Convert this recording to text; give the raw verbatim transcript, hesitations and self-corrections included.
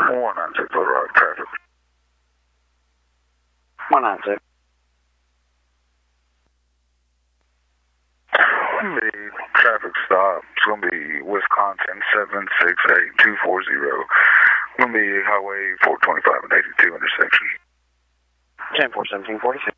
one nine six, Little Rock, traffic. one nine six. The traffic stop is going to be Wisconsin seven six eight two four zero. Going to be Highway four twenty-five and eighty-two intersection. ten four seventeen forty-six.